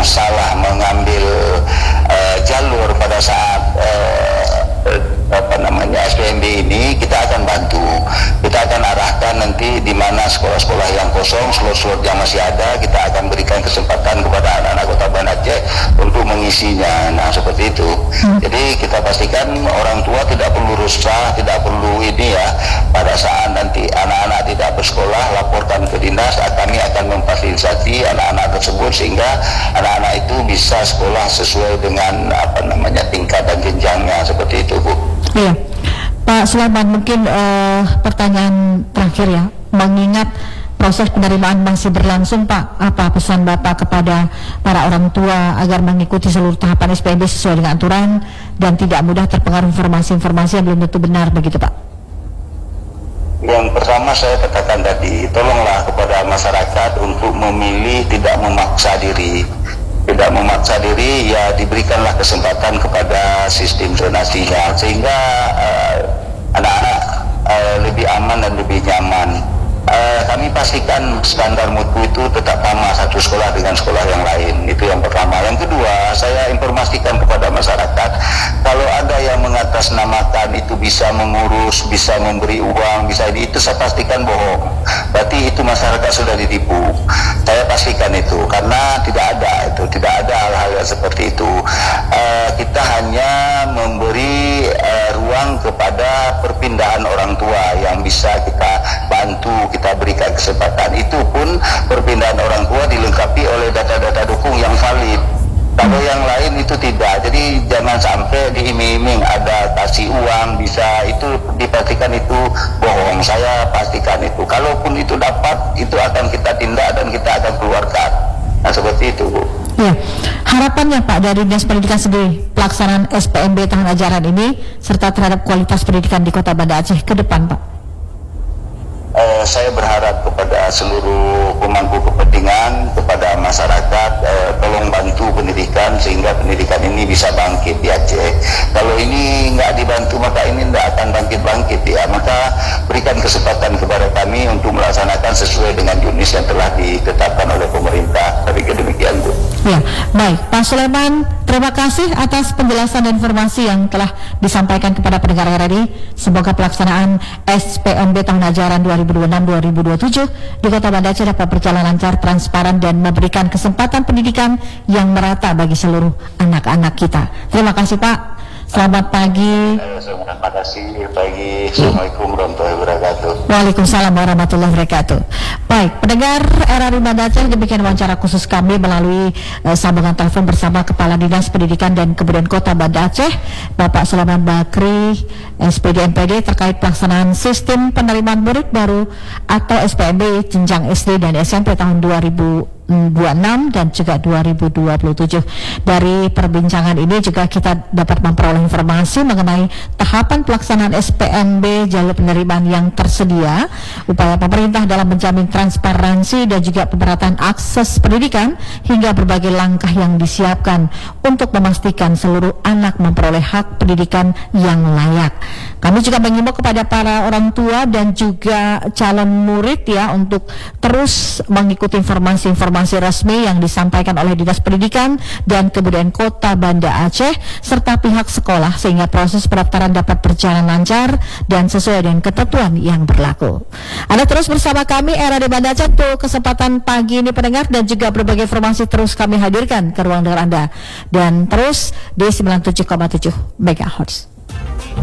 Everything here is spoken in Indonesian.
salah mengambil jalur pada saat SPMB ini, kita akan bantu. Kita akan arahkan nanti di mana sekolah-sekolah yang kosong, slot-slot yang masih ada, kita akan berikan kesempatan kepada anak-anak Kota Banda Aceh untuk mengisinya. Nah, seperti itu. Jadi kita pastikan orang tua tidak perlu resah, tidak perlu ini ya. Pada saat nanti anak-anak tidak bersekolah, laporkan ke dinas, kami akan memfasilitasi anak-anak tersebut sehingga anak-anak itu bisa sekolah sesuai dengan tingkat dan jenjangnya, seperti itu, Bu. Iya, Pak Sulaiman, mungkin pertanyaan terakhir ya, mengingat proses penerimaan masih berlangsung, Pak, apa pesan Bapak kepada para orang tua agar mengikuti seluruh tahapan SPMB sesuai dengan aturan dan tidak mudah terpengaruh informasi-informasi yang belum tentu benar, begitu Pak? Yang pertama saya katakan tadi, tolonglah kepada masyarakat untuk memilih, tidak memaksa diri. Tidak memaksa diri, ya diberikanlah kesempatan kepada sistem zonasinya sehingga anak-anak lebih aman dan lebih nyaman. Kami pastikan standar mutu itu tetap sama satu sekolah dengan sekolah yang lain. Itu yang pertama. Yang kedua, saya informasikan kepada masyarakat, kalau ada yang mengatasnamakan itu bisa mengurus, bisa memberi uang, bisa itu saya pastikan bohong. Berarti itu masyarakat sudah ditipu. Saya pastikan itu karena tidak ada hal-hal yang seperti itu. Kita hanya memberi ruang kepada perpindahan orang tua yang bisa kita bantu, kita berikan kesempatan. Itu pun perpindahan orang tua dilengkapi oleh data-data dukung yang valid. Kalau yang lain itu tidak. Jadi jangan sampai diiming-iming ada kasih uang bisa, itu dipastikan itu bohong. Saya pastikan itu. Kalaupun itu dapat, itu akan kita tindak dan kita akan keluarkan. Nah, seperti itu, Bu. Ya, harapannya Pak dari Dinas Pendidikan sendiri pelaksanaan SPMB tahun ajaran ini serta terhadap kualitas pendidikan di Kota Banda Aceh ke depan, Pak. Saya berharap kepada seluruh pemangku kepentingan, kepada masyarakat, tolong bantu pendidikan sehingga pendidikan ini bisa bangkit di Aceh. Kalau ini nggak dibantu maka ini nggak akan bangkit-bangkit ya. Maka berikan kesempatan kepada kami untuk melaksanakan sesuai dengan UNIS yang telah ditetapkan oleh pemerintah. Tapi demikian, Bu. Ya, baik. Pak Sulaiman, terima kasih atas penjelasan dan informasi yang telah disampaikan kepada pendengar RRI. Semoga pelaksanaan SPMB tahun ajaran 2026-2027 di Kota Banda Aceh dapat berjalan lancar, transparan, dan memberikan kesempatan pendidikan yang merata bagi seluruh anak-anak kita. Terima kasih, Pak. Selamat pagi. Terima kasih pagi. Assalamualaikum warahmatullahi wabarakatuh. Waalaikumsalam warahmatullahi wabarakatuh. Baik, pendengar RRI Banda Aceh, demikian wawancara khusus kami melalui sambungan telepon bersama Kepala Dinas Pendidikan dan Kebudayaan Kota Banda Aceh, Bapak Sulaiman Bakri, SPD MPD, terkait pelaksanaan sistem penerimaan murid baru atau SPMB jenjang SD dan SMP tahun 2026 dan juga 2027. Dari perbincangan ini juga kita dapat memperoleh informasi mengenai tahapan pelaksanaan SPMB jalur penerimaan yang tersedia, upaya pemerintah dalam menjamin transparansi dan juga pemerataan akses pendidikan, hingga berbagai langkah yang disiapkan untuk memastikan seluruh anak memperoleh hak pendidikan yang layak. Kami juga mengimbau kepada para orang tua dan juga calon murid ya untuk terus mengikuti informasi resmi yang disampaikan oleh Dinas Pendidikan dan Kebudayaan Kota Banda Aceh serta pihak sekolah sehingga proses pendaftaran dapat berjalan lancar dan sesuai dengan ketentuan yang berlaku. Anda terus bersama kami RRI Banda Aceh untuk kesempatan pagi ini pendengar, dan juga berbagai informasi terus kami hadirkan ke ruang dengar Anda, dan terus di 97,7 MHz.